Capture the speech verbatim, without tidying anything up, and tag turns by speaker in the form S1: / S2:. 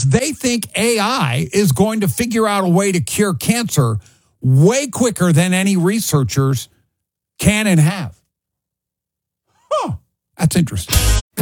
S1: because they think A I is going to figure out a way to cure cancer way quicker than any researchers can and have. Huh, that's interesting.